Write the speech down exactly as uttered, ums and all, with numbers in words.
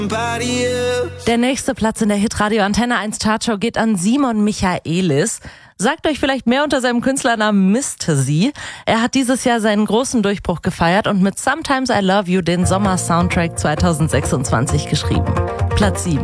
Der nächste Platz in der Hitradio Antenne eins Chartshow geht an Simon Michaelis. Sagt euch vielleicht mehr unter seinem Künstlernamen Mistasy. Er hat dieses Jahr seinen großen Durchbruch gefeiert und mit Sometimes I Love You den Sommer-Soundtrack zwanzig sechsundzwanzig geschrieben. Platz sieben.